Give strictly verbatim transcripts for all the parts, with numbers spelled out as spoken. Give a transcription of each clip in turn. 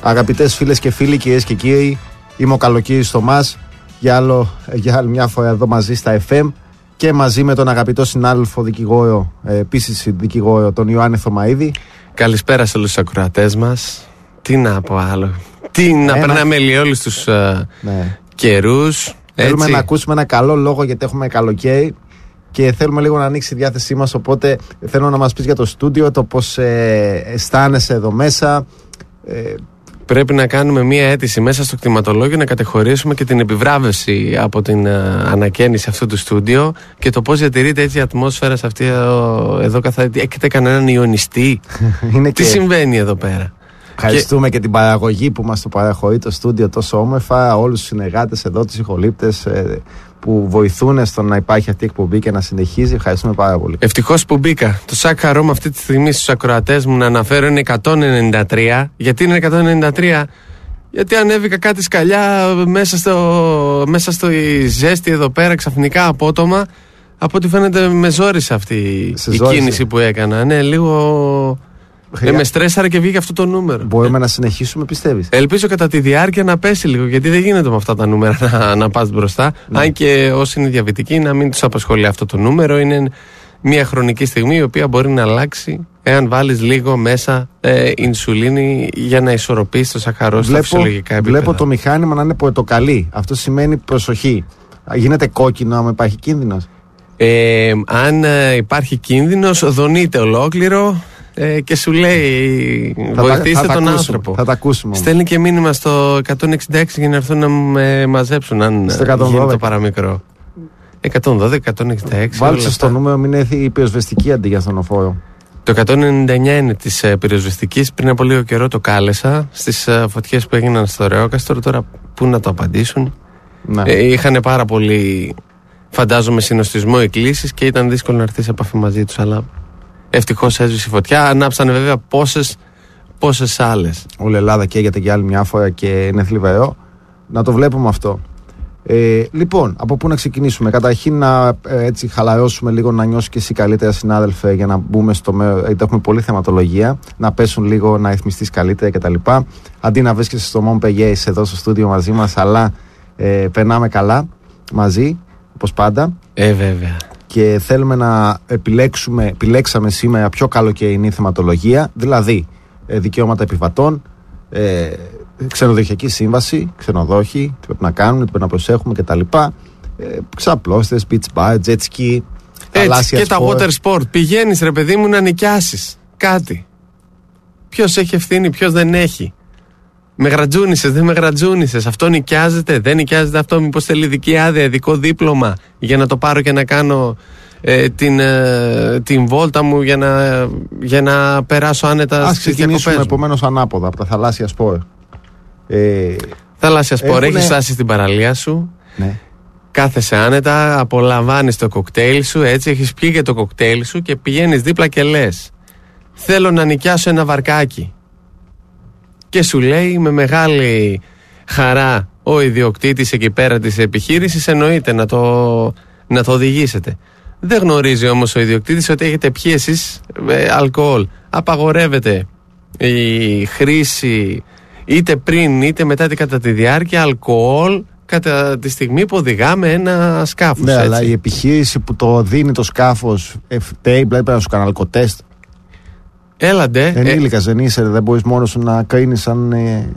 Αγαπητές φίλες και φίλοι, κυρίες και κύριοι, είμαι ο Καλοκύρης Θωμάς για, άλλο, για άλλη μια φορά εδώ μαζί στα εφ εμ και μαζί με τον αγαπητό συνάδελφο δικηγόρο, επίσης δικηγόρο, τον Ιωάννη Θωμαίδη. Καλησπέρα σε όλους τους ακροατές μας. Τι να πω άλλο. Τι να ένα... περνάμε λίγο όλους τους uh, ναι. καιρούς. Θέλουμε έτσι να ακούσουμε ένα καλό λόγο γιατί έχουμε καλοκαίρι και θέλουμε λίγο να ανοίξει η διάθεσή μας. Οπότε θέλω να μας πεις για το στούντιο, το πώς ε, αισθάνεσαι εδώ μέσα. Ε, Πρέπει να κάνουμε μία αίτηση μέσα στο κτηματολόγιο να κατεχωρίσουμε και την επιβράβευση από την uh, ανακαίνιση αυτού του στούντιο και το πώς διατηρείται έτσι η ατμόσφαιρα σε αυτή uh, εδώ καθαρή. Έχετε κανέναν ιονιστή? Τι και... συμβαίνει εδώ πέρα? Ευχαριστούμε και... και την παραγωγή που μας το παραχωρεί το στούντιο τόσο όμορφα, όλους τους συνεργάτες εδώ, τους ηχολήπτες ε, που βοηθούν στο να υπάρχει αυτή η εκπομπή και να συνεχίζει. Ευχαριστούμε πάρα πολύ. Ευτυχώς που μπήκα. Το Σάκαρό με αυτή τη στιγμή στους ακροατές μου να αναφέρω είναι εκατόν ενενήντα τρία. Γιατί είναι εκατόν ενενήντα τρία? Γιατί ανέβηκα κάτι σκαλιά μέσα στο, μέσα στο η ζέστη εδώ πέρα ξαφνικά απότομα. Από ό,τι φαίνεται με ζόρισε αυτή σε η ζόρισε. κίνηση που έκανα. Ναι, λίγο... Ε, με στρέσαρα και βγήκε αυτό το νούμερο. Μπορούμε ε, να συνεχίσουμε, πιστεύεις? Ελπίζω κατά τη διάρκεια να πέσει λίγο, γιατί δεν γίνεται με αυτά τα νούμερα να, να πας μπροστά. Ναι. Αν και όσοι είναι διαβητικοί να μην τους απασχολεί αυτό το νούμερο. Είναι μια χρονική στιγμή η οποία μπορεί να αλλάξει εάν βάλεις λίγο μέσα ε, ινσουλίνη για να ισορροπήσει το σακαρό στα φυσιολογικά επίπεδα. Βλέπω το μηχάνημα να είναι πορτοκαλί. Αυτό σημαίνει προσοχή. Γίνεται κόκκινο άμα υπάρχει κίνδυνος? Ε, αν ε, υπάρχει κίνδυνος, δονείται ολόκληρο. Ε, και σου λέει θα βοηθήστε τα, θα τον τα άνθρωπο. Θα τα ακούσουμε. Στέλνει και μήνυμα στο εκατόν εξήντα έξι για να έρθουν να με μαζέψουν αν γίνει το παραμικρό. εκατόν δώδεκα, εκατόν εξήντα έξι. Βάλτε στο νούμερο, μην έρθει η πυροσβεστική αντί για ασθενοφόρο. Το εκατόν ενενήντα εννιά είναι της ε, πυροσβεστικής. Πριν από λίγο καιρό το κάλεσα στις ε, φωτιές που έγιναν στο Ρεόκαστρο. Τώρα πού να το απαντήσουν. Ναι. Ε, είχαν πάρα πολύ, φαντάζομαι, συνοστισμό εκκλήσεις και ήταν δύσκολο να έρθει σε επαφή μαζί τους. Αλλά ευτυχώς έσβησε η φωτιά. Ανάψανε βέβαια πόσες, πόσες άλλες. Όλη η Ελλάδα καίγεται για άλλη μια φορά και είναι θλιβερό να το βλέπουμε αυτό. Ε, λοιπόν, από πού να ξεκινήσουμε? Καταρχήν να ε, έτσι χαλαρώσουμε λίγο, να νιώσει και εσύ καλύτερα, συνάδελφε, για να μπούμε στο μέρο. Γιατί έχουμε πολλή θεματολογία. Να πέσουν λίγο, να ρυθμιστείς καλύτερα κτλ. Αντί να βρίσκεσαι στο Μομπεγέ εδώ στο στούντιο μαζί μας, αλλά ε, περνάμε καλά μαζί, όπως πάντα. Ε, βέβαια. Και θέλουμε να επιλέξουμε, επιλέξαμε σήμερα πιο καλοκαιρινή θεματολογία, δηλαδή ε, δικαιώματα επιβατών, ε, ξενοδοχειακή σύμβαση, ξενοδόχοι, τι πρέπει να κάνουν, τι πρέπει να προσέχουμε κτλ. Ε, ξαπλώστες, beach bar, jet ski, θαλάσσια και sport. Τα water sport. Πηγαίνεις ρε παιδί μου να νοικιάσεις κάτι. Ποιος έχει ευθύνη, ποιος δεν έχει. Με γρατζούνισες, δεν με γρατζούνισες. Αυτό νοικιάζεται, δεν νοικιάζεται αυτό. Μήπως θέλει ειδική άδεια, ειδικό δίπλωμα για να το πάρω και να κάνω ε, την, ε, την βόλτα μου για να, για να περάσω άνετα στις διακοπές. Ας ξεκινήσουμε επομένως ανάποδα από τα θαλάσσια σπορ. Ε, θαλάσσια σπορ, έχουνε... έχεις φτάσει στην παραλία σου. Ναι. Κάθεσαι άνετα, απολαμβάνεις το κοκτέιλ σου, έτσι έχεις πιει και το κοκτέιλ σου και πηγαίνεις δίπλα και λες: θέλω να νοικιάσω ένα βαρκάκι. Και σου λέει με μεγάλη χαρά ο ιδιοκτήτης εκεί πέρα της επιχείρησης, εννοείται να το, να το οδηγήσετε. Δεν γνωρίζει όμως ο ιδιοκτήτης ότι έχετε πιει εσείς ε, αλκοόλ. Απαγορεύεται η χρήση είτε πριν είτε μετά κατά τη διάρκεια αλκοόλ κατά τη στιγμή που οδηγάμε ένα σκάφος. Ναι, έτσι. Αλλά η επιχείρηση που το δίνει το σκάφος φταίει, πρέπει να σου κάνει αλκοτέστ. Έλαντε. Ενήλικας δεν είσαι, δεν μπορείς μόνος σου να κρίνεις αν... Ε...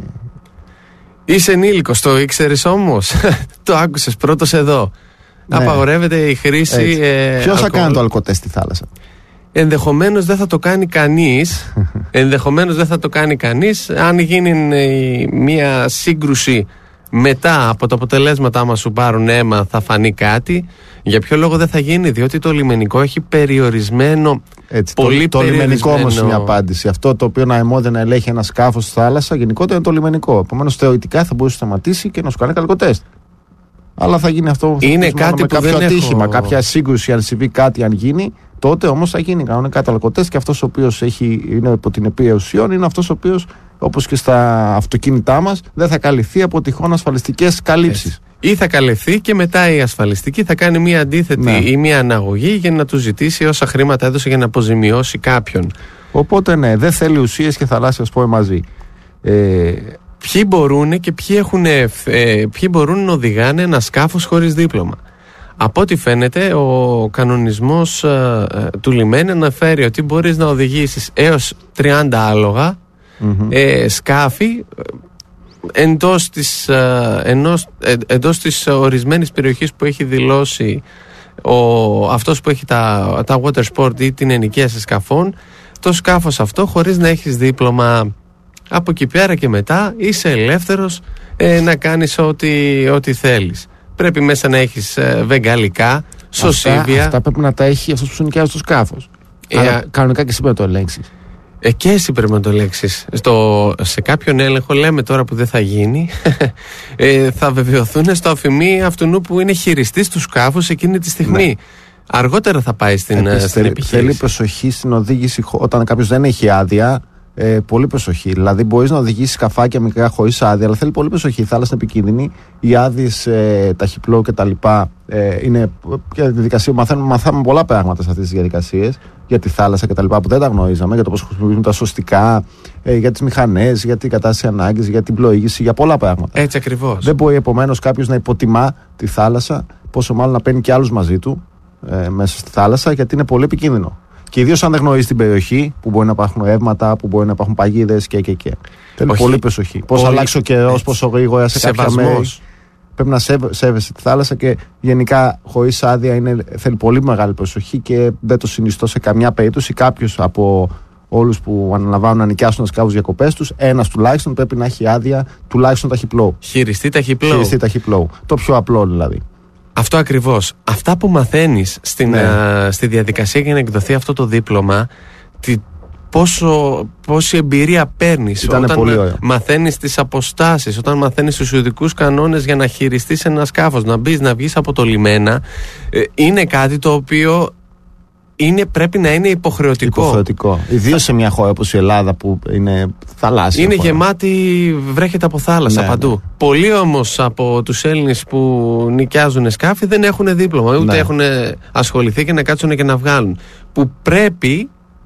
Είσαι ενήλικος, το ήξερες όμως? Το άκουσες πρώτος εδώ. Ναι. Απαγορεύεται η χρήση ε, Ποιος θα κάνει το αλκοτέστ στη θάλασσα? Ενδεχομένως δεν θα το κάνει κανείς. Ενδεχομένως δεν θα το κάνει κανείς. Αν γίνει ε, μια σύγκρουση μετά από τα αποτελέσματα, άμα σου πάρουν αίμα, θα φανεί κάτι. Για ποιο λόγο δεν θα γίνει? Διότι το λιμενικό έχει περιορισμένο. Έτσι, πολύ το, το λιμενικό όμως είναι η απάντηση. Αυτό το οποίο να αιμόδια να ελέγχει ένα σκάφος στη θάλασσα, γενικότερα είναι το λιμενικό. Επομένως, θεωρητικά θα μπορούσε να σταματήσει και να σου κάνει καλκοτέστ. Αλλά θα γίνει αυτό είναι κάτι με που κάποιο δεν ατύχημα, έχω... κάποια σύγκρουση, αν συμβεί κάτι, αν γίνει. Τότε όμως θα γίνει κανονικά το αλκοτέστ και αυτός ο οποίος έχει, είναι υπό την επίρρεια ουσιών είναι αυτός ο οποίος, όπως και στα αυτοκίνητά μας, δεν θα καλυφθεί από τυχόν ασφαλιστικές καλύψεις. Ή θα καλυφθεί και μετά η ασφαλιστική θα κάνει μια αντίθετη ναι. ή μια αναγωγή για να του ζητήσει όσα χρήματα έδωσε για να αποζημιώσει κάποιον. Οπότε ναι, δεν θέλει ουσίες και θαλάσσια σπορ μαζί. Ε, ποιοι μπορούν και ποιοι, έχουν, ε, ποιοι μπορούν να οδηγάνε ένα σκάφος χωρίς δίπλωμα. Από ό,τι φαίνεται, ο κανονισμός ε, του λιμένη αναφέρει ότι μπορείς να οδηγήσεις έως τριάντα άλογα, mm-hmm. ε, σκάφη εντός της, ε, ενός, ε, εντός της ορισμένης περιοχής που έχει δηλώσει ο, αυτός που έχει τα, τα water sport ή την ενοικίαση σκαφών, το σκάφος αυτό χωρίς να έχεις δίπλωμα. Από εκεί πέρα και μετά είσαι ελεύθερος ε, να κάνεις ό,τι, ό,τι θέλεις. Πρέπει μέσα να έχεις ε, βεγγαλικά, σωσίβια. Αυτά, αυτά πρέπει να τα έχει αυτός που σου νοικιάζει το σκάφος. Ε, Αλλά κανονικά και εσύ πρέπει να το ελέγξεις. Ε, και εσύ πρέπει να το ελέγξεις. Στο, σε κάποιον έλεγχο, λέμε τώρα που δεν θα γίνει, ε, θα βεβαιωθούν στο αφημί αυτού που είναι χειριστής του σκάφους εκείνη τη στιγμή. Ναι. Αργότερα θα πάει στην, ε, στην επιχείρηση. Θέλει προσοχή στην οδήγηση όταν κάποιος δεν έχει άδεια. Ε, πολύ προσοχή. Δηλαδή, μπορείς να οδηγήσεις σκαφάκια μικρά χωρίς άδεια, αλλά θέλει πολύ προσοχή. Η θάλασσα είναι επικίνδυνη. Οι άδειες ε, ταχυπλό κτλ. Ε, είναι για τη διαδικασία. Μαθαίνουμε, μαθαίνουμε πολλά πράγματα σε αυτές τις διαδικασίες για τη θάλασσα κτλ. Που δεν τα γνωρίζαμε, για το πώς χρησιμοποιούν τα σωστικά, ε, για τις μηχανές, για την κατάσταση ανάγκης, για την πλοήγηση, για πολλά πράγματα. Έτσι ακριβώς. Δεν μπορεί επομένως κάποιος να υποτιμά τη θάλασσα, πόσο μάλλον να παίρνει και άλλους μαζί του ε, μέσα στη θάλασσα, γιατί είναι πολύ επικίνδυνο. Και ιδίως αν δεν γνωρίζει την περιοχή, που μπορεί να υπάρχουν ρεύματα, που μπορεί να υπάρχουν παγίδες και και και. Θέλει πολύ προσοχή. Πώς αλλάξει ο καιρός, πόσο γρήγορα σε κάποια μέρη. Πρέπει να σέβεσαι τη θάλασσα και γενικά χωρίς άδεια είναι, θέλει πολύ μεγάλη προσοχή και δεν το συνιστώ σε καμιά περίπτωση. Κάποιος από όλους που αναλαμβάνουν να νοικιάσουν σκάφους διακοπές τους, ένας τουλάχιστον πρέπει να έχει άδεια τουλάχιστον ταχυπλόου. Χειριστή ταχυπλόου. Χειριστή ταχυπλόου. Το πιο απλό δηλαδή. Αυτό ακριβώς. Αυτά που μαθαίνεις στην, ναι. α, στη διαδικασία για να εκδοθεί αυτό το δίπλωμα, τι, πόσο, πόση εμπειρία παίρνεις όταν μαθαίνεις τις αποστάσεις, όταν μαθαίνεις τους ειδικούς κανόνες για να χειριστείς ένα σκάφος, να μπεις, να βγεις από το λιμένα, ε, είναι κάτι το οποίο είναι, πρέπει να είναι υποχρεωτικό. Υποχρεωτικό. Ιδίως σε μια χώρα όπως η Ελλάδα που είναι θαλάσσια. Είναι χώρα. Γεμάτη, βρέχεται από θάλασσα ναι, παντού. Ναι. Πολλοί όμως από τους Έλληνες που νοικιάζουν σκάφη δεν έχουν δίπλωμα, ούτε ναι. έχουν ασχοληθεί και να κάτσουν και να βγάλουν. Που πρέπει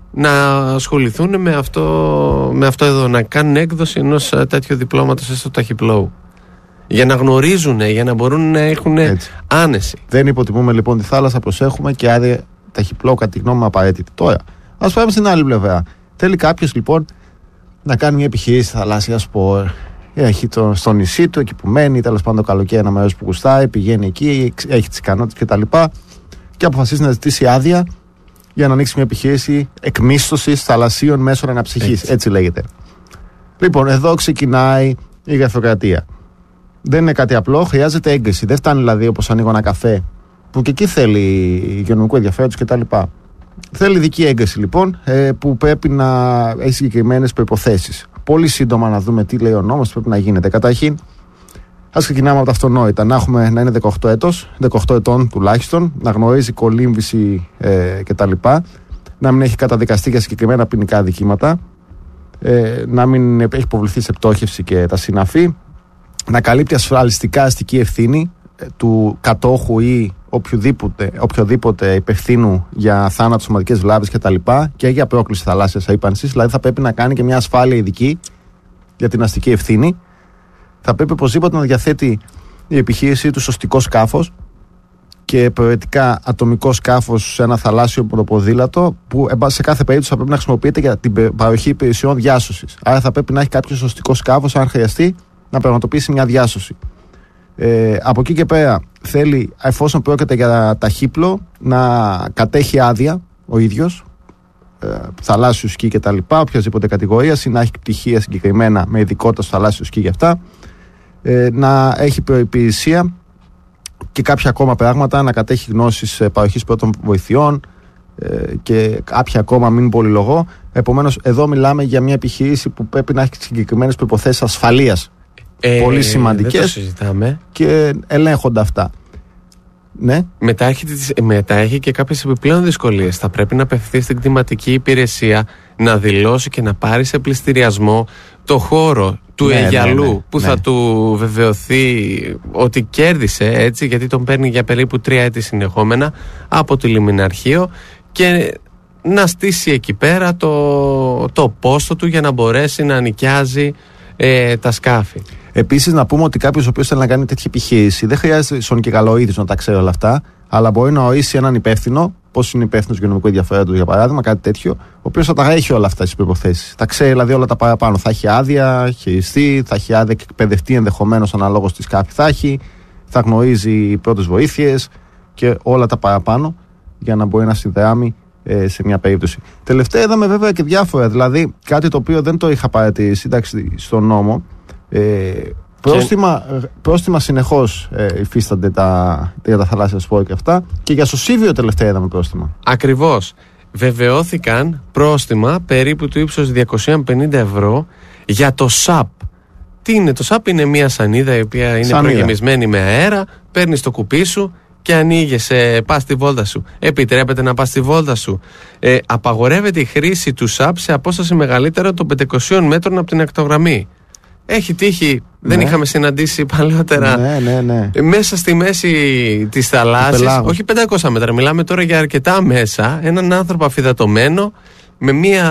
να ασχοληθούν με αυτό, με αυτό εδώ, να κάνουν έκδοση ενός τέτοιου διπλώματος στο ταχυπλόου. Για να γνωρίζουν, για να μπορούν να έχουν έτσι. Άνεση. Δεν υποτιμούμε λοιπόν τη θάλασσα, προσέχουμε και άδεια ταχυπλό κατά τη γνώμη μου απαραίτητη. Τώρα, ας πάμε στην άλλη πλευρά. Θέλει κάποιος λοιπόν να κάνει μια επιχείρηση θαλάσσια σπορ. Έχει το, στο νησί του, εκεί που μένει, τέλος πάντων το καλοκαίρι, ένα μέρος που γουστάει, πηγαίνει εκεί, έχει τις ικανότητες κτλ. Και, και αποφασίζει να ζητήσει άδεια για να ανοίξει μια επιχείρηση εκμίσθωσης θαλασσίων μέσων αναψυχής. Έτσι. Έτσι λέγεται. Λοιπόν, εδώ ξεκινάει η γραφειοκρατία. Δεν είναι κάτι απλό, χρειάζεται έγκριση. Δεν φτάνει δηλαδή όπως ανοίγω ένα καφέ, που και εκεί θέλει υγειονομικό ενδιαφέρον κτλ. Θέλει ειδική έγκριση λοιπόν, που πρέπει να έχει συγκεκριμένες προϋποθέσεις. Πολύ σύντομα να δούμε τι λέει ο νόμος, τι πρέπει να γίνεται. Καταρχήν, ας ξεκινάμε από τα αυτονόητα. Να, έχουμε, να είναι δεκαοκτώ έτος, δεκαοκτώ ετών τουλάχιστον, να γνωρίζει κολύμβηση ε, κτλ. Να μην έχει καταδικαστεί για συγκεκριμένα ποινικά αδικήματα, ε, να μην έχει υποβληθεί σε πτώχευση και τα συναφή, να καλύπτει ασφαλιστικά αστική ευθύνη του κατόχου ή οποιοδήποτε, οποιοδήποτε υπευθύνου για θάνατο, σωματικές βλάβες κτλ. Και για πρόκληση θαλάσσιας ύπανσης. Δηλαδή θα πρέπει να κάνει και μια ασφάλεια ειδική για την αστική ευθύνη. Θα πρέπει οπωσδήποτε να διαθέτει η επιχείρησή του σωστικό σκάφος και προαιρετικά ατομικό σκάφος σε ένα θαλάσσιο ποδήλατο που σε κάθε περίπτωση θα πρέπει να χρησιμοποιείται για την παροχή υπηρεσιών διάσωσης. Άρα θα πρέπει να έχει κάποιο σωστικό σκάφος, αν χρειαστεί, να πραγματοποιήσει μια διάσωση. Ε, από εκεί και πέρα θέλει, εφόσον πρόκειται για ταχύπλο, να κατέχει άδεια ο ίδιος, ε, θαλάσσιο σκι και τα λοιπά, οποιασδήποτε κατηγορία, ή να έχει πτυχία συγκεκριμένα με ειδικότητα στο θαλάσσιο σκι για αυτά, ε, να έχει προϋπηρεσία και κάποια ακόμα πράγματα, να κατέχει γνώσεις παροχής πρώτων βοηθειών ε, και κάποια ακόμα, μην πολυλογώ. Επομένως, εδώ μιλάμε για μια επιχείρηση που πρέπει να έχει συγκεκριμένες προϋποθέσεις ασφαλείας. Ε, πολύ σημαντικές και ελέγχονται αυτά. Ναι. Μετά έχει, μετά έχει και κάποιες επιπλέον δυσκολίες. Θα πρέπει να απευθυνθεί στην κτηματική υπηρεσία, να δηλώσει και να πάρει σε πληστηριασμό το χώρο του ναι, Αιγιαλού ναι, ναι, που ναι. θα του βεβαιωθεί ότι κέρδισε, έτσι, γιατί τον παίρνει για περίπου τρία έτη συνεχόμενα από το λιμεναρχείο, και να στήσει εκεί πέρα το, το πόστο του για να μπορέσει να νοικιάζει ε, τα σκάφη. Επίσης, να πούμε ότι κάποιος ο οποίος θέλει να κάνει τέτοια επιχείρηση δεν χρειάζεται στον και καλό ίδιος να τα ξέρει όλα αυτά, αλλά μπορεί να ορίσει έναν υπεύθυνο, πώς είναι υπεύθυνος υγειονομικού ενδιαφέροντος για παράδειγμα, κάτι τέτοιο, ο οποίος θα τα έχει όλα αυτά στις προϋποθέσεις. Θα ξέρει δηλαδή όλα τα παραπάνω. Θα έχει άδεια χειριστή, θα έχει άδεια και εκπαιδευτεί ενδεχομένως αναλόγως τι σκάφη θα έχει, θα γνωρίζει πρώτες βοήθειες και όλα τα παραπάνω για να μπορεί να συνδράμει ε, σε μια περίπτωση. Τελευταία είδαμε βέβαια και διάφορα, δηλαδή κάτι το οποίο δεν το είχα παρατηρήσει στον νόμο. Ε, πρόστιμα, και... πρόστιμα συνεχώς ε, υφίστανται τα, για τα θαλάσσια σπορ και αυτά, και για σωσίβιο τελευταία είδαμε πρόστιμα. Ακριβώς. Βεβαιώθηκαν πρόστιμα περίπου του ύψους διακόσια πενήντα ευρώ για το ΣΑΠ. Τι είναι το ΣΑΠ? Είναι μια σανίδα η οποία είναι σανίδα. προγεμισμένη με αέρα, παίρνεις το κουπί σου και ανοίγεσαι, πας στη βόλτα σου. Επιτρέπεται να πας στη βόλτα σου. Ε, απαγορεύεται η χρήση του ΣΑΠ σε απόσταση μεγαλύτερα των πεντακόσιων μέτρων από την ακτογραμμή. Έχει τύχει, ναι. δεν είχαμε συναντήσει παλαιότερα, ναι, ναι, ναι. μέσα στη μέση της θαλάσσης, όχι πεντακόσια μέτρα, μιλάμε τώρα για αρκετά μέσα, έναν άνθρωπο αφυδατωμένο με μία,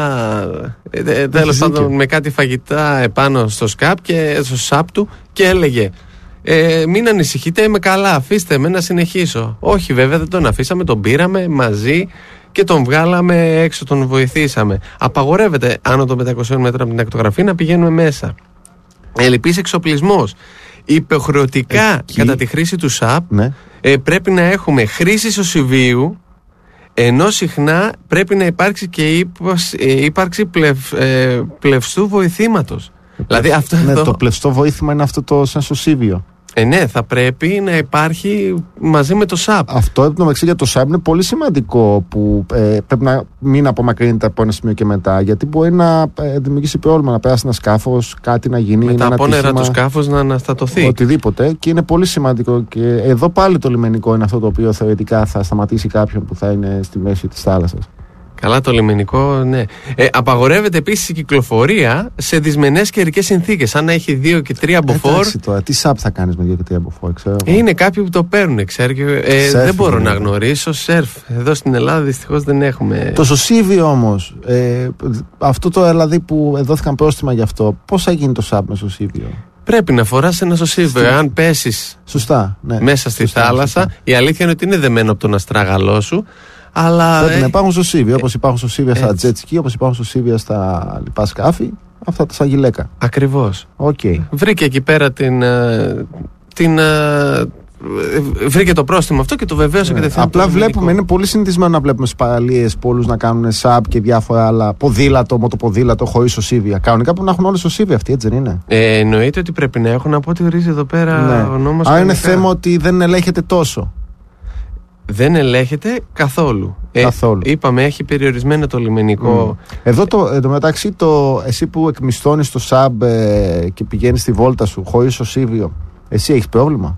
τέλος πάντων, με κάτι φαγητά επάνω στο σκάπ και στο σάπ του, και έλεγε ε, μην ανησυχείτε, είμαι καλά, αφήστε με να συνεχίσω. Όχι, βέβαια δεν τον αφήσαμε, τον πήραμε μαζί και τον βγάλαμε έξω, τον βοηθήσαμε. Απαγορεύεται άνω των πεντακόσιων μέτρων από την ακτογραφή να πηγαίνουμε μέσα. Ελλειπής εξοπλισμός. Υποχρεωτικά Εκεί... κατά τη χρήση του ΣΑΠ, ναι. ε, πρέπει να έχουμε χρήση σωσιβίου, ενώ συχνά πρέπει να υπάρξει και ύπαρξη, ε, ύπαρξη πλευ, ε, πλευστού βοηθήματος. Ε, δηλαδή, αυτό ναι, εδώ... το πλευστό βοήθημα είναι αυτό το σαν σωσίβιο. Ε, ναι, θα πρέπει να υπάρχει μαζί με το ΣΑΠ. Αυτό το μεταξύ για το ΣΑΠ είναι πολύ σημαντικό, που ε, πρέπει να μην απομακρύνεται από ένα σημείο και μετά, γιατί μπορεί να ε, δημιουργήσει πρόβλημα, να περάσει ένα σκάφος, κάτι να γίνει. Με τα απόνερα του σκάφους να αναστατωθεί. Οτιδήποτε. Και είναι πολύ σημαντικό. Και εδώ πάλι το λιμενικό είναι αυτό το οποίο θεωρητικά θα σταματήσει κάποιον που θα είναι στη μέση της θάλασσας. Καλά, το λιμενικό, ναι. Ε, απαγορεύεται επίσης η κυκλοφορία σε δυσμενές καιρικές συνθήκες. Αν έχει δύο και τρία μποφόρ. Εντάξει τώρα, τι σαπ θα κάνεις με δύο και τρίαφόρ, ξέρω. Είναι κάποιοι που το παίρνουν, ξέρω. Ε, σερφ, δεν μπορώ είναι. να γνωρίσω. Σερφ. Εδώ στην Ελλάδα δυστυχώς δεν έχουμε. Το σωσίβιο όμως, ε, αυτό το δηλαδή που δόθηκαν πρόστιμα γι' αυτό, πώς θα γίνει το σαπ με σωσίβιο? Πρέπει να φοράς ένα σωσίβιο. Αν πέσεις σωστά, ναι. μέσα στη σωστά, θάλασσα, σωστά. η αλήθεια είναι ότι είναι δεμένο από τον αστράγαλό σου. Αλλά πρέπει ε, να υπάρχουν σωσίβια, όπως υπάρχουν σωσίβια στα jet ski, όπως υπάρχουν σωσίβια στα λοιπά σκάφη, αυτά τα σαν γυλαίκα. Ακριβώς. Okay. Βρήκε εκεί πέρα την, την, βρήκε το πρόστιμο αυτό και το βεβαίωσε ναι. κατευθείαν. Απλά βλέπουμε, είναι πολύ συνηθισμένο να βλέπουμε στις παραλίες πολλούς να κάνουν σαπ και διάφορα άλλα, ποδήλατο, μοτοποδήλατο χωρίς σωσίβια. Κανονικά πρέπει να έχουν όλες σωσίβια, αυτοί έτσι δεν είναι? Ε, εννοείται ότι πρέπει να έχουν, από ό,τι ορίζει εδώ πέρα ναι. ο νόμος. Άρα είναι θέμα ότι δεν ελέγχεται τόσο. Δεν ελέγχεται καθόλου. καθόλου. Ε, είπαμε, έχει περιορισμένο το λιμενικό. Mm. Εδώ το, εν τω μεταξύ, το, εσύ που εκμισθώνεις το σαμπ ε, και πηγαίνεις στη βόλτα σου χωρίς σωσίβιο, εσύ έχεις πρόβλημα?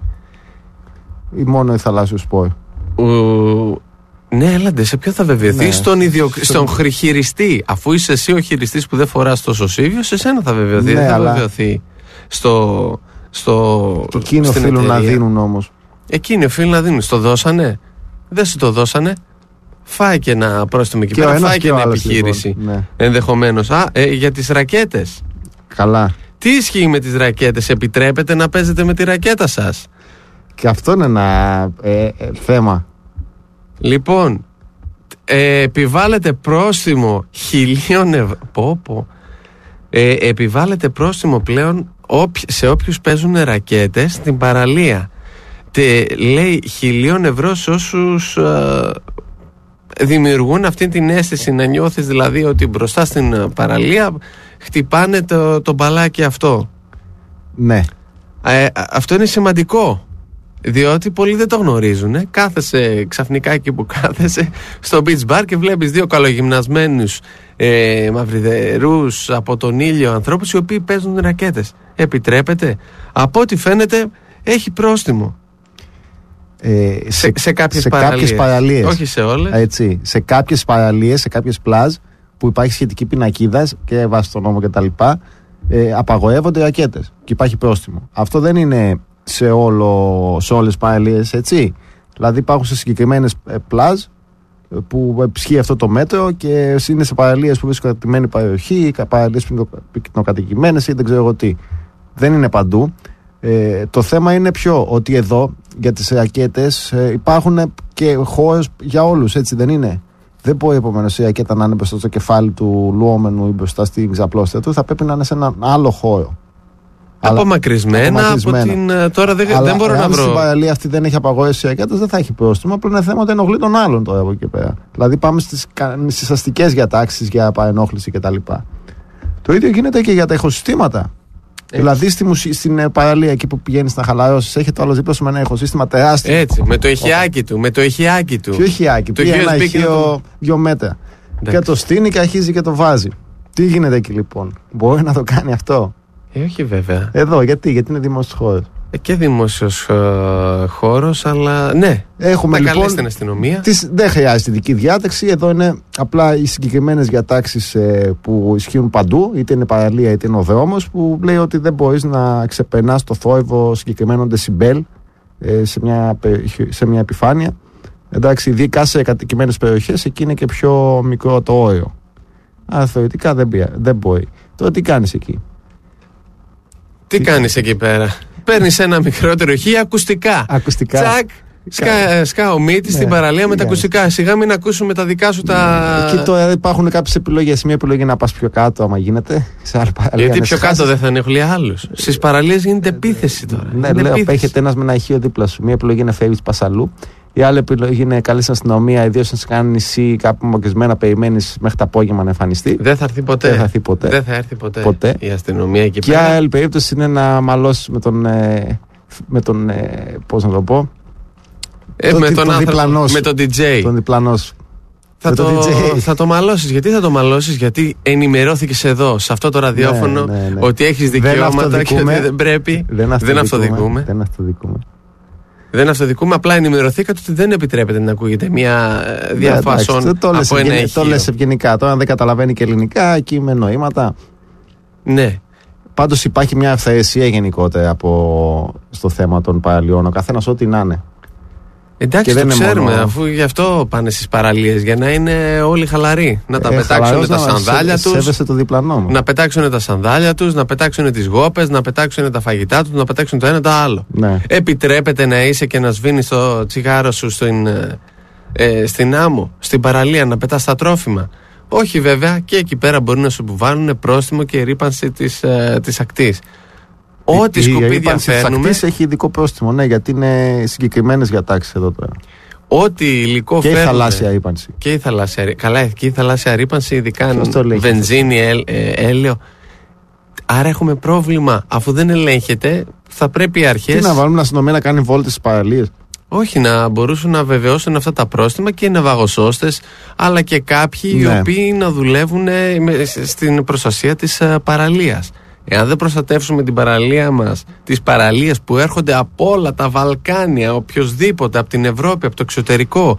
Ή μόνο η θαλάσσιο σπορ? Ο... Ναι, έλαντε, σε ποιο θα βεβαιωθεί? Ναι, στον, ιδιο... στον... στον χειριστή. Αφού είσαι εσύ ο χειριστής που δεν φοράς το σωσίβιο, σε σένα θα βεβαιωθεί. Ναι, δεν θα αλλά... βεβαιωθεί στο. στο... Εκείνοι οφείλουν να δίνουν όμως. Εκείνοι οφείλουν να δίνουν. Στο δώσανε? Δεν σου το δώσανε. Φάει και ένα πρόστιμο εκεί πέρα. Φάει και, και μια επιχείρηση. Λοιπόν, ναι. Ενδεχομένως. Α, ε, για τις ρακέτες. Καλά. Τι ισχύει με τις ρακέτες? Επιτρέπετε να παίζετε με τη ρακέτα σας? Και αυτό είναι ένα ε, ε, θέμα. Λοιπόν, ε, επιβάλλεται πρόστιμο χιλίων ευρώ. Πω, πω. Ε, επιβάλλεται πρόστιμο πλέον σε όποιους παίζουν ρακέτες στην παραλία. Τε, λέει χιλίων ευρώ σε όσους α, δημιουργούν αυτή την αίσθηση, να νιώθεις δηλαδή ότι μπροστά στην παραλία χτυπάνε το, το μπαλάκι αυτό. Ναι. Ε, αυτό είναι σημαντικό, διότι πολλοί δεν το γνωρίζουν. Ε. Κάθεσαι ξαφνικά εκεί που κάθεσαι στο beach bar και βλέπεις δύο καλογυμνασμένους ε, μαυριδερούς από τον ήλιο ανθρώπους οι οποίοι παίζουν ρακέτες. Επιτρέπεται? Από ό,τι φαίνεται έχει πρόστιμο. Ε, σε, σε, σε, κάποιες, σε παραλίες. κάποιες παραλίες. Όχι σε όλες. Έτσι, σε κάποιες παραλίες, σε κάποιες πλάζ που υπάρχει σχετική πινακίδα και βάσει τον νόμο κτλ. Ε, απαγορεύονται ρακέτες και υπάρχει πρόστιμο. Αυτό δεν είναι σε, όλο, σε όλες τις παραλίες, έτσι. Δηλαδή υπάρχουν σε συγκεκριμένες πλάζ που ισχύει αυτό το μέτρο και είναι σε παραλίες που βρίσκονται κρατημένη περιοχή, παραλίες πυκνοκατοικημένες ή δεν ξέρω εγώ τι. Δεν είναι παντού. Ε, το θέμα είναι ποιο, ότι εδώ για τις ρακέτες ε, υπάρχουν και χώρες για όλους, έτσι δεν είναι? Δεν μπορεί επομένως η ρακέτα να είναι μπροστά στο κεφάλι του λουόμενου ή μπροστά στην ξαπλώστια του, θα πρέπει να είναι σε έναν άλλο χώρο. Απομακρυσμένα από την. Τώρα δεν, αλλά δεν μπορώ να βρω. Αν στην παραλία αυτή δεν έχει απαγόρευση ρακέτας, δεν θα έχει πρόστιμο. Απλά είναι θέμα ότι ενοχλεί τον άλλον τώρα από εκεί πέρα. Δηλαδή πάμε στις, στις αστικές διατάξεις για παρενόχληση κτλ. Το ίδιο γίνεται και για τα ηχοσυστήματα. Έτσι. Δηλαδή στη μουσι... στην παραλία εκεί που πηγαίνει να χαλαρώσει, έχει το άλλο δίπλα σου με ένα ηχοσύστημα τεράστιο. Έτσι, με το ηχιάκι του. Με το ηχιάκι του. Ποιο ηχιάκι, το ένα ηχείο δύο μέτρα. Και το στείνει και αρχίζει και το βάζει. Τι γίνεται εκεί λοιπόν? Μπορεί να το κάνει αυτό? Ε, όχι βέβαια. Εδώ, γιατί, γιατί είναι δημόσιος χώρος. Ε, και δημόσιος ε, χώρος, αλλά ναι. Έχουμε θα λοιπόν την αστυνομία. Τις, δεν χρειάζεται ειδική διάταξη. Εδώ είναι απλά οι συγκεκριμένες διατάξεις ε, που ισχύουν παντού, είτε είναι παραλία είτε είναι ο δρόμος, που λέει ότι δεν μπορείς να ξεπερνάς το θόρυβο συγκεκριμένων δεσιμπέλ ε, σε, μια, σε μια επιφάνεια. Εντάξει, ειδικά σε κατοικημένες περιοχές, εκεί είναι και πιο μικρό το όριο. Άρα θεωρητικά δεν, δεν μπορεί. Τώρα τι κάνεις εκεί? Τι κάνεις εκεί πέρα? Παίρνεις ένα μικρότερο ηχείο, ακουστικά. Ακουστικά. Τσακ, Σκα, σκά ο μύτης ναι, στην παραλία με τα ακουστικά. Σιγά μην ακούσουμε τα δικά σου τα. Εκεί τώρα υπάρχουν κάποιες επιλογές. Μία επιλογή να πας πιο κάτω, άμα γίνεται. Σε άλλη παραλία. Γιατί πιο κάτω δεν θα ενοχλεί άλλους. Στις παραλίες γίνεται επίθεση τώρα. Ναι, λέω, έχετε ένας με ένα ηχείο δίπλα σου. Μία επιλογή είναι φεύγεις πασαλού. Η άλλη επιλογή είναι καλή στην αστυνομία, ιδίως αν σε κάνει νησί κάπου μαγκισμένα, περιμένεις μέχρι το απόγευμα να εμφανιστεί. Δεν θα έρθει ποτέ. Δεν θα έρθει ποτέ. Δεν θα έρθει ποτέ. ποτέ. Η αστυνομία εκεί και πέρα. Και άλλη περίπτωση είναι να μαλώσεις με τον. Ε, με τον ε, πώς να το πω. Ε, το, με, τον τον άνθρωπο, με τον ντι τζέι. Τον διπλανό σου. Θα το, θα το μαλώσεις. Γιατί θα το μαλώσεις? Γιατί ενημερώθηκες εδώ, σε αυτό το ραδιόφωνο, ναι, ναι, ναι. ότι έχεις δικαιώματα και ότι δεν πρέπει. Δεν αυτοδικούμε. Δεν αυτοδικούμε. Δεν αυτοδικούμε, απλά ενημερωθήκατε ότι δεν επιτρέπεται να ακούγεται μια διαφάσον ναι, από λες, ένα ηχείο. Το λες ευγενικά. Τώρα αν δεν καταλαβαίνει και ελληνικά, εκεί με νοήματα. Ναι. Πάντως υπάρχει μια ευθερεσία γενικότερα από, στο θέμα των παραλιών. Ο καθένας ό,τι να είναι. Εντάξει, το ξέρουμε, μόνο... αφού γι' αυτό πάνε στις παραλίες, για να είναι όλοι χαλαροί. Να τα ε, πετάξουν τα σανδάλια τους. Σέβεσαι το διπλανό μου. Να πετάξουν τα σανδάλια τους, να πετάξουν τις γόπες, να πετάξουν τα φαγητά τους, να πετάξουν το ένα το άλλο. Ναι. Επιτρέπεται να είσαι και να σβήνεις το τσιγάρο σου στην, ε, στην άμμο, στην παραλία, να πετάς τα τρόφιμα? Όχι βέβαια, και εκεί πέρα μπορεί να σου βάλουν πρόστιμο και ρύπανση της, ε, της ακτής. Ό,τι σκουπίδια φέρνουμε. Έχει ειδικό πρόστιμο, ναι, γιατί είναι συγκεκριμένες διατάξεις εδώ πέρα. Ό,τι υλικό και φέρνουμε. Και η θαλάσσια ρύπανση. Και η θαλάσσια, καλά, και η θαλάσσια ρύπανση, ειδικά βενζίνη, ε, ε, έλαιο. Άρα έχουμε πρόβλημα. Αφού δεν ελέγχεται, θα πρέπει οι αρχές. Τι να βάλουμε αστυνομία να κάνει βόλτες στις παραλίες? Όχι, να μπορούσαν να βεβαιώσουν αυτά τα πρόστιμα και οι ναυαγοσώστες, αλλά και κάποιοι ναι. οι οποίοι να δουλεύουν στην προστασία της παραλίας. Εάν δεν προστατεύσουμε την παραλία μας, τις παραλίες που έρχονται από όλα τα Βαλκάνια, οποιοσδήποτε, από την Ευρώπη, από το εξωτερικό,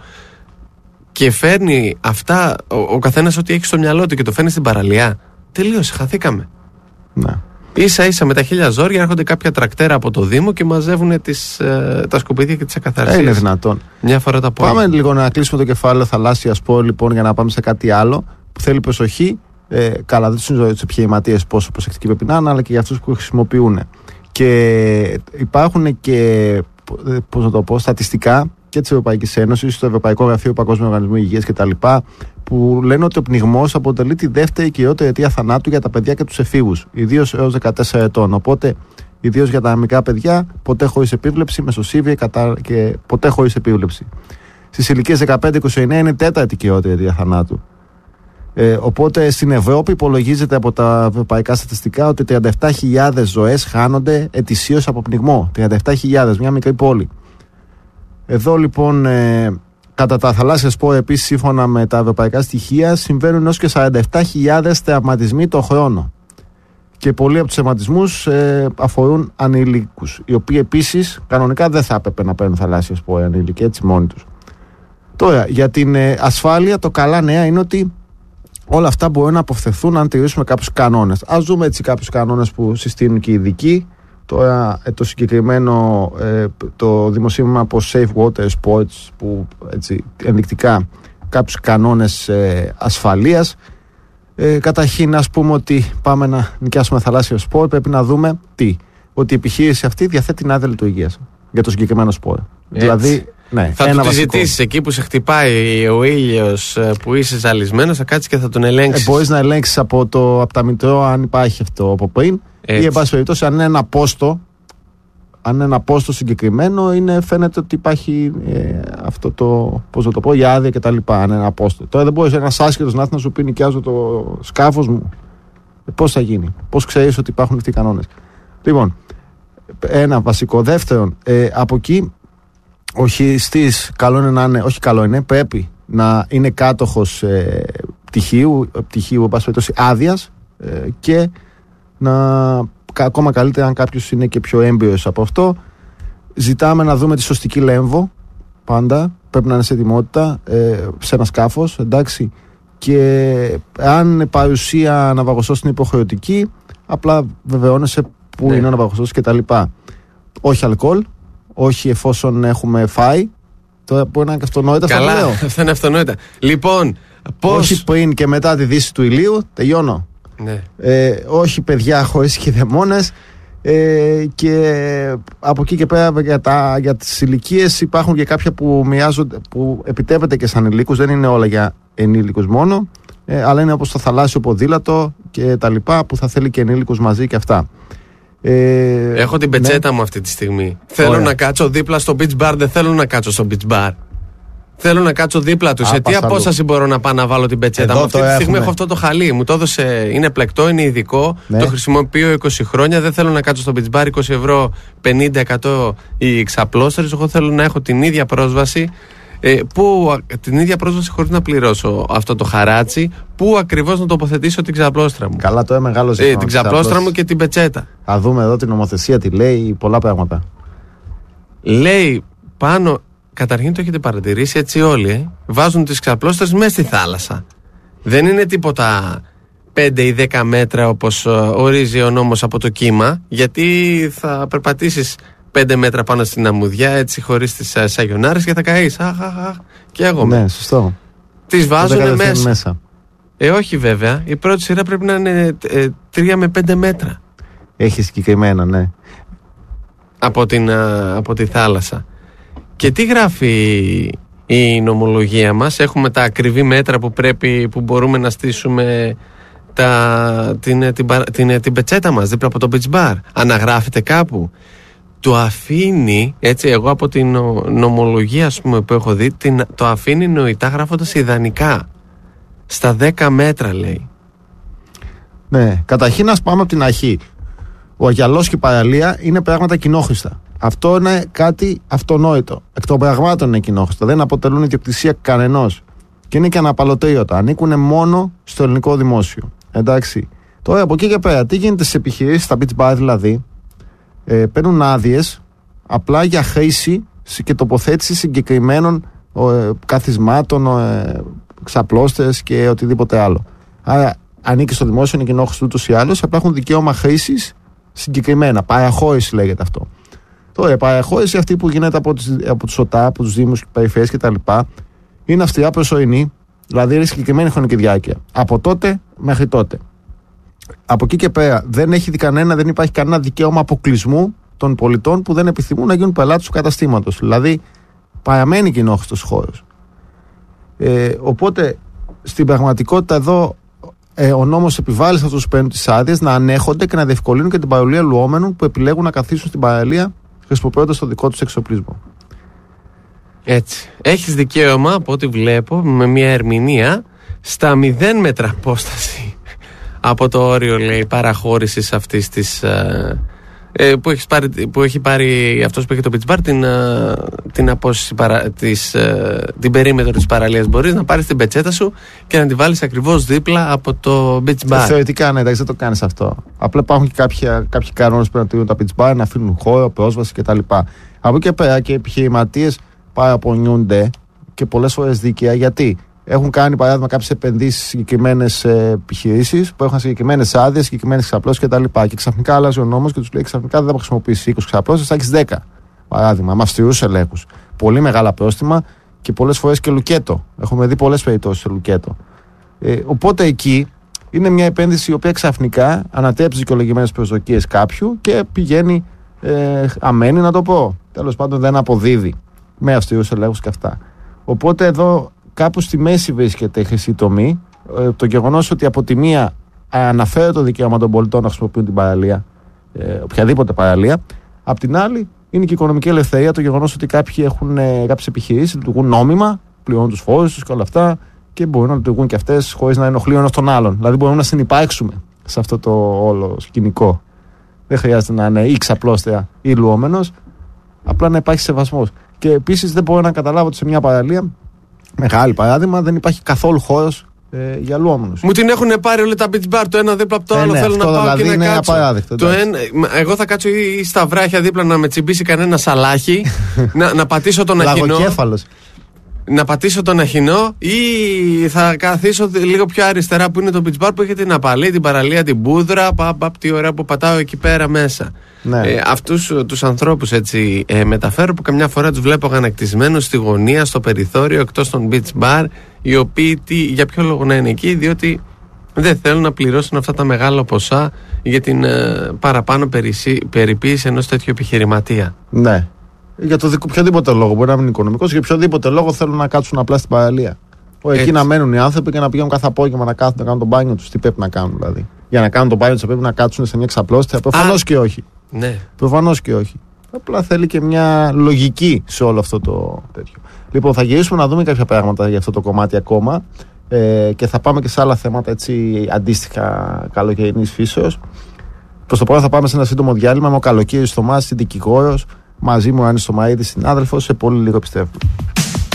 και φέρνει αυτά, ο, ο καθένας ό,τι έχει στο μυαλό του και το φέρνει στην παραλία, τελείωσε, χαθήκαμε. Ναι. Ίσα ίσα με τα χίλια ζόρια έρχονται κάποια τρακτέρα από το Δήμο και μαζεύουν τις, ε, τα σκουπίδια και τις ακαθαρσίες. Είναι δυνατόν. Μια φορά τα πόλη. Πάμε λίγο να κλείσουμε το κεφάλαιο θαλάσσια σπορ, λοιπόν, για να πάμε σε κάτι άλλο που θέλει προσοχή. Ε, καλά, δεν του επιχειρηματίες πόσο προσεκτικοί πρέπει να είναι, αλλά και για αυτούς που χρησιμοποιούν. Και υπάρχουν και, πώς να το πω, στατιστικά και της Ευρωπαϊκής Ένωσης, στο Ευρωπαϊκό Γραφείο Παγκόσμιου Οργανισμού Υγείας κτλ., που λένε ότι ο πνιγμός αποτελεί τη δεύτερη κυριότερη αιτία θανάτου για τα παιδιά και τους εφήβους, ιδίως έως δεκατέσσερα ετών. Οπότε, ιδίως για τα μικρά παιδιά, ποτέ χωρίς επίβλεψη, μεσοσύβια και ποτέ χωρίς επίβλεψη. Στις ηλικίες δεκαπέντε με είκοσι εννέα είναι η τέταρτη κυριότερη αιτία θανάτου. Ε, οπότε στην Ευρώπη υπολογίζεται από τα ευρωπαϊκά στατιστικά ότι τριάντα επτά χιλιάδες ζωές χάνονται ετησίως από πνιγμό. τριάντα επτά χιλιάδες, μια μικρή πόλη. Εδώ λοιπόν, ε, κατά τα θαλάσσια σπορ, επίσης, σύμφωνα με τα ευρωπαϊκά στοιχεία, συμβαίνουν έως και σαράντα επτά χιλιάδες τραυματισμοί το χρόνο. Και πολλοί από τους τραυματισμούς ε, αφορούν ανηλίκους, οι οποίοι επίσης κανονικά δεν θα έπρεπε να παίρνουν θαλάσσια σπορ ανήλικοι, έτσι μόνοι τους. Τώρα, για την ε, ασφάλεια, το καλά νέα είναι ότι όλα αυτά μπορούν να αποφευθούν αν τηρήσουμε κάποιους κανόνες. Ας δούμε έτσι κάποιους κανόνες που συστήνουν και οι ειδικοί. Τώρα το συγκεκριμένο ε, το δημοσίευμα από Safe Water Sports, που έτσι ενδεικτικά κάποιους κανόνες ε, ασφαλείας. Ε, καταρχήν, ας πούμε ότι πάμε να νοικιάσουμε θαλάσσιο σπορ, πρέπει να δούμε τι. Ότι η επιχείρηση αυτή διαθέτει την άδεια λειτουργίας για το συγκεκριμένο σπορ. Δηλαδή, ναι, θα του τη ζητήσεις εκεί που σε χτυπάει ο ήλιος, που είσαι ζαλισμένος, θα κάτσεις και θα τον ελέγξεις. Ε, μπορείς να ελέγξεις από, το, από τα μητρώα αν υπάρχει αυτό από πριν. Έτσι. Ή εν πάση περιπτώσει, αν είναι ένα πόστο, αν είναι ένα πόστο συγκεκριμένο, είναι, φαίνεται ότι υπάρχει ε, αυτό το, πώς να το πω, η άδεια κτλ. Αν είναι ένα πόστο. Τώρα δεν μπορείς ένας άσχετος να έρθει να σου πει νοικιάζω το σκάφος μου. Ε, πώς θα γίνει, πώς ξέρεις ότι υπάρχουν αυτοί οι κανόνες. Λοιπόν, ένα βασικό. Δεύτερον, ε, από εκεί ο χειριστής, καλό είναι να είναι, όχι καλό είναι, πρέπει να είναι κάτοχος ε, πτυχίου, πτυχίου εν πάση περιπτώσει, άδειας ε, και να, ακόμα καλύτερα αν κάποιος είναι και πιο έμπειρος από αυτό. Ζητάμε να δούμε τη σωστική λέμβο πάντα, πρέπει να είναι σε ετοιμότητα ε, σε ένα σκάφος, εντάξει, και αν παρουσία ναυαγοσός είναι υποχρεωτική, απλά βεβαιώνεσαι που ναι. είναι ο ναυαγοσός και τα λοιπά. Όχι αλκοόλ, όχι εφόσον έχουμε φάει. Τώρα που είναι αυτονόητα. Καλά, αυτά είναι αυτονόητα. Λοιπόν, πώς... όχι πριν και μετά τη δύση του ηλίου, τελειώνω. Ναι. Ε, όχι παιδιά χωρίς κηδεμόνες. Ε, και από εκεί και πέρα για, τα, για τις ηλικίες υπάρχουν και κάποια που μοιάζονται, που επιτρέπεται και σαν ενηλίκους, δεν είναι όλα για ενήλικους μόνο, ε, αλλά είναι όπως το θαλάσσιο ποδήλατο και τα λοιπά που θα θέλει και ενήλικους μαζί και αυτά. Ε, Έχω την πετσέτα ναι. μου αυτή τη στιγμή. Θέλω Ωραία. να κάτσω δίπλα στο beach bar, δεν θέλω να κάτσω στο beach bar. Θέλω να κάτσω δίπλα του. Σε τι απόσταση μπορώ να πάω να βάλω την πετσέτα μου? Αυτή τη στιγμή έχουμε. Έχω αυτό το χαλί. Μου το έδωσε, είναι πλεκτό, είναι ειδικό. Ναι. Το χρησιμοποιώ είκοσι χρόνια. Δεν θέλω να κάτσω στο beach bar είκοσι ευρώ, πενήντα εκατό οι ξαπλώστερες. Εγώ θέλω να έχω την ίδια πρόσβαση. Ε, που, την ίδια πρόσβαση χωρίς να πληρώσω αυτό το χαράτσι. Πού ακριβώς να τοποθετήσω την ξαπλώστρα μου? Καλά, το μεγάλο ζήτημα. Ε, την ξαπλώστρα μου και την πετσέτα. Θα δούμε εδώ την νομοθεσία, τι λέει, πολλά πράγματα. Λέει πάνω. Καταρχήν το έχετε παρατηρήσει έτσι όλοι, ε? Βάζουν τις ξαπλώστρες μέσα στη θάλασσα. Δεν είναι τίποτα πέντε ή δέκα μέτρα όπως ορίζει ο νόμος από το κύμα, γιατί θα περπατήσεις πέντε μέτρα πάνω στην αμμουδιά έτσι χωρίς τις σαγιονάρες και θα καείς. Αχ, αχ, αχ. Και εγώ. Ναι, σωστό. Τις βάζουν μέσα. μέσα. Ε, όχι βέβαια. Η πρώτη σειρά πρέπει να είναι ε, τρία με πέντε μέτρα. Έχει συγκεκριμένα, ναι. Από, την, α, από τη θάλασσα. Και τι γράφει η νομολογία μας? Έχουμε τα ακριβή μέτρα που πρέπει, που μπορούμε να στήσουμε τα, την, την, την, την πετσέτα μας δίπλα από το beach bar. Αναγράφεται κάπου? Το αφήνει, έτσι, εγώ από την νομολογία ας πούμε, που έχω δει, την, το αφήνει νοητά γράφοντας ιδανικά. Στα δέκα μέτρα λέει. Ναι, καταρχήν ας πάμε από την αρχή. Ο αγιαλός και η παραλία είναι πράγματα κοινόχρηστα. Αυτό είναι κάτι αυτονόητο. Εκ των πραγμάτων είναι κοινόχρηστα. Δεν αποτελούν ιδιοκτησία κανενός. Και είναι και αναπαλωτρίωτα. Ανήκουν μόνο στο ελληνικό δημόσιο. Εντάξει. Τώρα από εκεί και πέρα, τι γίνεται στις επιχειρήσεις, στα beach bar δηλαδή, ε, παίρνουν άδειες απλά για χρήση και τοποθέτηση συγκεκριμένων ε, καθισμάτων, ε, ξαπλώστες και οτιδήποτε άλλο. Άρα ανήκει στο δημόσιο, είναι κοινόχρηστο ούτως ή άλλως, απλά έχουν δικαίωμα χρήσης συγκεκριμένα. Παραχώρηση λέγεται αυτό. Τώρα, η παραχώρηση αυτή που γίνεται από, τις, από τους ΟΤΑ, από τους Δήμους, περιφέρειες κτλ. Είναι αυστηρά προσωρινή, δηλαδή είναι συγκεκριμένη χρονική διάρκεια. Από τότε μέχρι τότε. Από εκεί και πέρα δεν έχει κανένα, δεν υπάρχει κανένα δικαίωμα αποκλεισμού των πολιτών που δεν επιθυμούν να γίνουν πελάτες του καταστήματος. Δηλαδή, παραμένει κοινόχρηστος χώρος. Ε, οπότε, στην πραγματικότητα εδώ, ε, ο νόμος επιβάλλει σε αυτούς που παίρνουν τις άδειες να ανέχονται και να διευκολύνουν και την παραλία λουόμενων που επιλέγουν να καθίσουν στην παραλία χρησιμοποιώντας το δικό τους εξοπλισμό. Έτσι. Έχεις δικαίωμα, από ό,τι βλέπω, με μια ερμηνεία, στα μηδέν μέτρα απόσταση από το όριο, λέει, παραχώρησης αυτής της... Ε, ε, που, έχεις πάρει, που έχει πάρει αυτός που έχει το beach bar την, ε, την απόσταση παρα, της, ε, την περίμετρο της παραλίας. Μπορείς να πάρεις την πετσέτα σου και να την βάλεις ακριβώς δίπλα από το beach bar. Ε, θεωρητικά, ναι, εντάξει, δεν το κάνεις αυτό. Απλά υπάρχουν και κάποια, κάποιοι κανόνες που να τηρούν τα beach bar, να αφήνουν χώρο, πρόσβαση κτλ. Από εκεί και πέρα και οι επιχειρηματίες παραπονιούνται και πολλές φορές δίκαια, γιατί έχουν κάνει παράδειγμα κάποιες επενδύσεις σε συγκεκριμένες επιχειρήσεις που έχουν συγκεκριμένες άδειες, συγκεκριμένες ξαπλώσεις κτλ. Και ξαφνικά αλλάζει ο νόμος και τους λέει ξαφνικά δεν θα χρησιμοποιήσεις είκοσι ξαπλώσεις, θα έχεις δέκα. Παράδειγμα, με αυστηρούς ελέγχους. Πολύ μεγάλα πρόστιμα και πολλές φορές και λουκέτο. Έχουμε δει πολλές περιπτώσεις σε λουκέτο. Ε, οπότε εκεί είναι μια επένδυση η οποία ξαφνικά ανατρέπει τις δικαιολογημένες προσδοκίες κάποιου και πηγαίνει ε, αμένη, να το πω. Τέλος πάντων, δεν αποδίδει με αυστηρούς ελέγχους και αυτά. Οπότε εδώ κάπου στη μέση βρίσκεται η χρυσή τομή. Ε, το γεγονός ότι από τη μία αναφέρει το δικαίωμα των πολιτών να χρησιμοποιούν την παραλία, ε, οποιαδήποτε παραλία. Απ' την άλλη, είναι και η οικονομική ελευθερία, το γεγονός ότι κάποιοι έχουν ε, κάποιες επιχειρήσεις, λειτουργούν νόμιμα, πληρώνουν τους φόρους τους και όλα αυτά και μπορούν να λειτουργούν και αυτές χωρίς να ενοχλούν ένας τον άλλον. Δηλαδή, μπορούμε να συνυπάρξουμε σε αυτό το όλο σκηνικό. Δεν χρειάζεται να είναι ή ξαπλώστερα ή λουόμενος, απλά να υπάρχει σεβασμός. Και επίσης, δεν μπορώ να καταλάβω ότι σε μια παραλία, μεγάλη παράδειγμα, δεν υπάρχει καθόλου χώρος ε, για λουόμενους. Μου την έχουν πάρει όλα τα beach bar το ένα δίπλα από το άλλο. Ε, ναι, θέλω να πάω δηλαδή και να είναι κάτσω. Απαράδεκτο, το ένα, εγώ θα κάτσω ή στα βράχια δίπλα να με τσιμπήσει κανένα σαλάχι, να, να πατήσω τον αχινό. Λαγοκέφαλος. Να πατήσω τον αχινό ή θα καθίσω λίγο πιο αριστερά που είναι το beach bar που έχει την απαλή, την παραλία, την μπούδρα. Παπ, παπ, τι ωραία που πατάω εκεί πέρα μέσα. Ναι. Ε, αυτούς τους ανθρώπους έτσι ε, μεταφέρω που καμιά φορά τους βλέπω αγανακτισμένους στη γωνία, στο περιθώριο, εκτός των beach bar, οι οποίοι τι, για ποιο λόγο να είναι εκεί, διότι δεν θέλουν να πληρώσουν αυτά τα μεγάλα ποσά για την ε, παραπάνω περισί, περιποίηση ενός τέτοιου επιχειρηματία. Ναι. Για το οποιοδήποτε λόγο, μπορεί να μην είναι οικονομικός, για οποιοδήποτε λόγο θέλουν να κάτσουν απλά στην παραλία. Εκεί έτσι να μένουν οι άνθρωποι και να πηγαίνουν κάθε απόγευμα να κάθονται να κάνουν τον μπάνιο τους. Τι πρέπει να κάνουν δηλαδή. Για να κάνουν τον μπάνιο τους πρέπει να κάτσουν σε μια ξαπλώστια. Προφανώς και όχι. Ναι. Προφανώς και όχι. Απλά θέλει και μια λογική σε όλο αυτό το τέτοιο. Λοιπόν, θα γυρίσουμε να δούμε κάποια πράγματα για αυτό το κομμάτι ακόμα ε, και θα πάμε και σε άλλα θέματα έτσι αντίστοιχα καλοκαιρινής φύσεως. Προς το πρώτο θα πάμε σε ένα σύντομο διάλειμμα με ο Καλοκαίρης Θωμάς, δικηγόρος. Μαζί μου, Άννη Στομαίδη, συνάδελφος. Σε πολύ λίγο πιστεύω.